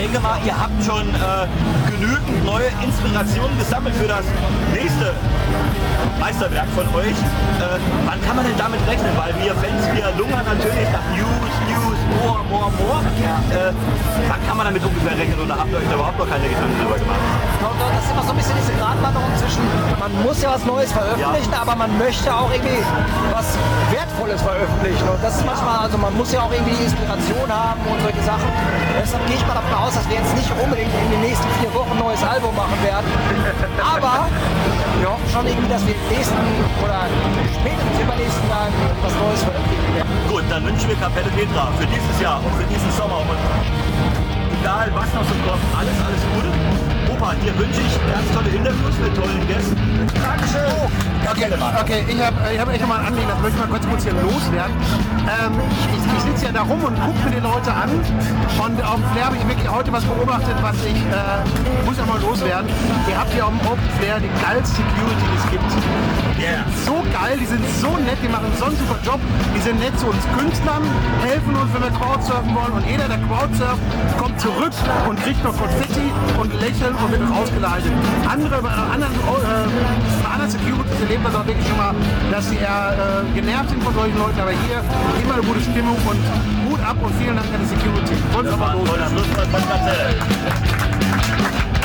denke mal, ihr habt schon genügend neue Inspirationen gesammelt für das nächste Meisterwerk von euch. Wann kann man denn damit rechnen? Weil wir Fans, wir lungern natürlich nach News, more. Wann kann man damit ungefähr rechnen oder habt ihr euch da überhaupt noch keine Gedanken drüber gemacht? Das ist immer so ein bisschen diese Gratwanderung zwischen, man muss ja was Neues veröffentlichen, aber man möchte auch irgendwie was Wertvolles veröffentlichen. Und das ist manchmal, also man muss ja auch irgendwie Inspiration haben und solche Sachen. Deshalb gehe ich mal davon aus, dass wir jetzt nicht unbedingt in den nächsten 4 Wochen ein neues Album machen werden. Aber wir hoffen schon irgendwie, dass wir im nächsten oder spätestens übernächsten Jahr was Neues veröffentlichen werden. Gut, dann wünschen wir Kapelle Petra für dieses Jahr und für diesen Sommer und egal was noch so kommt, alles Gute. Opa, dir wünsche ich ganz tolle Interviews mit tollen Gästen. Dankeschön. Okay, ich hab echt mal ein Anliegen, das möchte ich mal kurz hier loswerden. Ich sitze ja da rum und gucke mir die Leute an und auf dem Flair habe ich wirklich heute was beobachtet, was ich muss auch mal loswerden. Ihr habt hier auf dem Open Flair die geilste Security, die es gibt. Yeah. So geil, die sind so nett, die machen so einen super Job, die sind nett zu uns Künstlern, helfen uns, wenn wir Crowdsurfen wollen und jeder, der Crowdsurft, kommt zurück und kriegt noch Konfetti und Lächeln und wird rausgeleitet. Bei anderen Securities erlebt man auch wirklich schon mal, dass sie eher genervt sind von solchen Leuten, aber hier immer eine gute Stimmung und Hut ab und vielen Dank an die Security. Und Das war ein toller Schlusswort von Kapelle.